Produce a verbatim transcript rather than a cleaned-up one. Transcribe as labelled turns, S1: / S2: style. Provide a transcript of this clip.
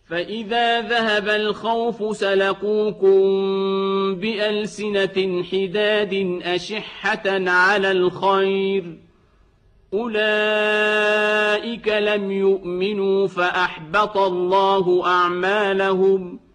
S1: فإذا ذهب الخوف سلقوكم بألسنة حداد أشحة على الخير أولئك لم يؤمنوا فأحبط الله أعمالهم